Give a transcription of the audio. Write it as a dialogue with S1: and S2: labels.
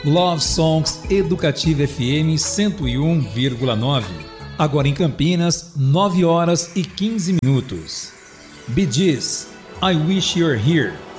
S1: Love Songs Educativa FM 101,9. Agora em Campinas, 9 horas e 15 minutos. Bee Gees, I Wish You're Here.